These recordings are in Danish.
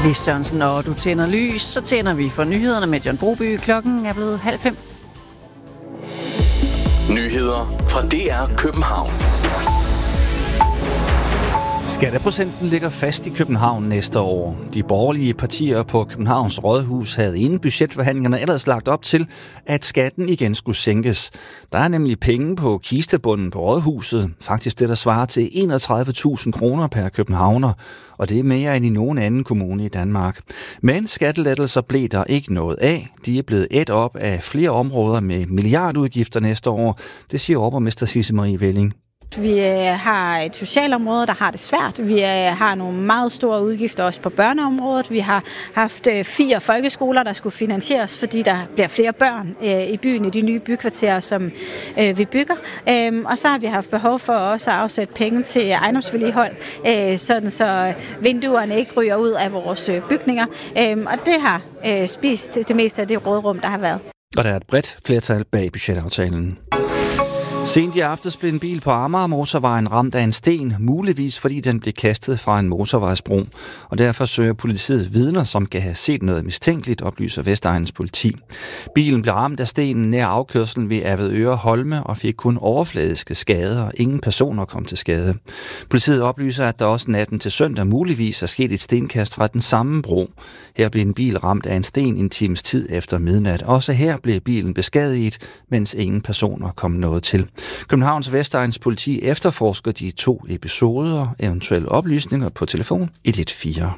Lis Sørensen, når du tænder lys, så tænder vi for nyhederne med John Broby. Klokken er blevet 4:30. Nyheder fra DR København. Skatteprocenten ligger fast i København næste år. De borgerlige partier på Københavns Rådhus havde inden budgetforhandlingerne ellers lagt op til, at skatten igen skulle sænkes. Der er nemlig penge på kistebunden på Rådhuset. Faktisk det, der svarer til 31.000 kroner per københavner. Og det er mere end i nogen anden kommune i Danmark. Men skattelettelser blev der ikke noget af. De er blevet ædt op af flere områder med milliardudgifter næste år. Det siger overborgmester Sisse Marie Velling. Vi har et socialområde, der har det svært. Vi har nogle meget store udgifter også på børneområdet. Vi har haft 4 folkeskoler, der skulle finansieres, fordi der bliver flere børn i byen i de nye bykvarterer, som vi bygger. Og så har vi haft behov for også at afsætte penge til ejendomsvedligehold, sådan så vinduerne ikke ryger ud af vores bygninger. Og det har spist det meste af det rådrum, der har været. Og der er et bredt flertal bag budgetaftalen. Sent i aftes blev en bil på Amager Motorvejen ramt af en sten, muligvis fordi den blev kastet fra en motorvejsbro. Og derfor søger politiet vidner, som kan have set noget mistænkeligt, oplyser Vestegnens politi. Bilen blev ramt af stenen nær afkørslen ved Avedøre Holme og fik kun overfladiske skader. Ingen personer kom til skade. Politiet oplyser, at der også natten til søndag muligvis er sket et stenkast fra den samme bro. Her blev en bil ramt af en sten en times tid efter midnat. Også her blev bilen beskadiget, mens ingen personer kom noget til. Københavns Vestegns politi efterforsker de 2 episoder, eventuelle oplysninger på telefon 114.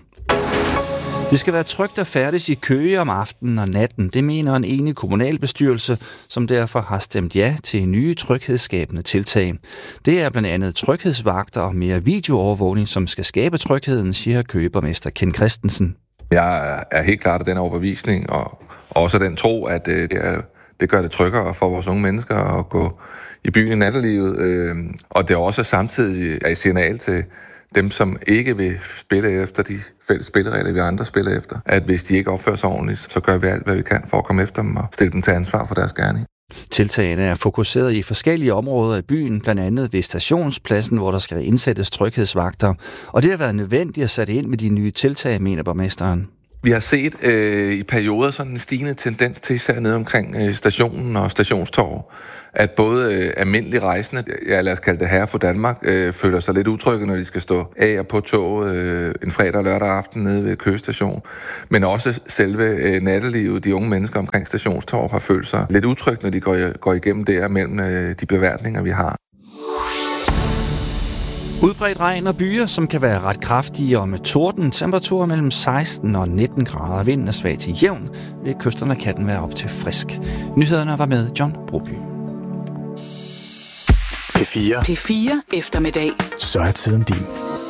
Det skal være trygt at færdes i Køge om aftenen og natten. Det mener en enig kommunalbestyrelse, som derfor har stemt ja til nye tryghedsskabende tiltag. Det er blandt andet tryghedsvagter og mere videoovervågning, som skal skabe trygheden, siger Køgeborgmester Ken Christensen. Jeg er helt klart af den overbevisning, og også den tro, at det gør det tryggere for vores unge mennesker at gå i byen i nattelivet, og det er også samtidig et signal til dem, som ikke vil spille efter de fælles spilleregler, vi andre spiller efter, at hvis de ikke opfører sig ordentligt, så gør vi alt, hvad vi kan for at komme efter dem og stille dem til ansvar for deres gerning. Tiltagene er fokuseret i forskellige områder i byen, blandt andet ved stationspladsen, hvor der skal indsættes tryghedsvagter. Og det har været nødvendigt at sætte ind med de nye tiltag, mener borgmesteren. Vi har set i perioder sådan en stigende tendens til, især nede omkring stationen og stationstorv, at både almindelige rejsende, lad os kalde det herre for Danmark, føler sig lidt utrygge, når de skal stå af og på toget en fredag og lørdag aften nede ved Køge Station. Men også selve nattelivet, de unge mennesker omkring stationstorv, har følt sig lidt utrygge, når de går igennem der mellem de beværtninger, vi har. Udbredt regn og byer, som kan være ret kraftige og med torden. Temperaturer mellem 16 og 19 grader. Vinden er svag til jævn. Ved kysterne kan den være op til frisk. Nyhederne var med John Broby. P4 P4 eftermiddag. Så er tiden din.